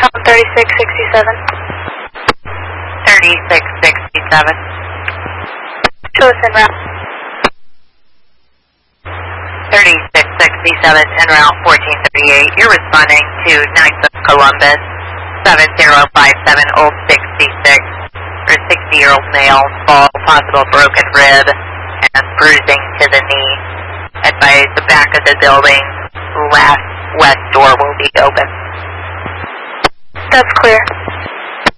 3667. 3667. Show us en route. 3667 en route 1438. You're responding to Knights of Columbus 7057 Old 66 for a 60-year-old male, fall, possible broken rib, and bruising to the knee. Advise the back of the building, last west door will be open. That's clear.